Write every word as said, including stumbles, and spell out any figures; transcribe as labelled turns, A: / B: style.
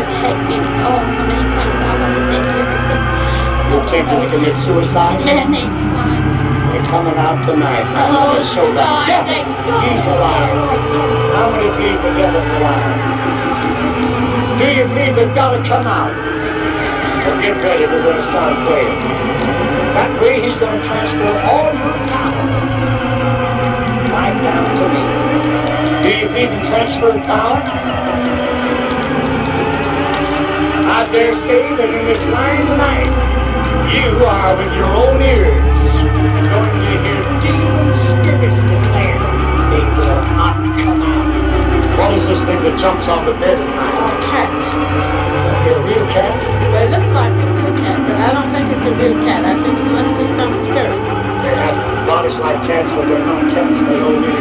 A: take me. Oh, how many times I want to take everything.
B: You think you commit suicide?
A: Many times.
B: They're coming out tonight. I'm
A: Oh,
B: going to show them.
A: God,
B: Yes,
A: thank God.
B: he's alive. How many believe the devil's alive? Do you believe they've got to come out? Well, get ready. We're going to start praying. That way he's going to transfer all your power right down to me. Do you believe in transferred power? I dare say that in this line tonight, you are with your own ears going to hear demon spirits declare they will not come out. What is this thing that jumps on the bed at night?
C: A cat.
B: A real cat?
C: Well, it looks like a real cat, but I don't think it's a real cat. I think it must be some spirit.
B: They have bodies like cats, but they're not cats. They only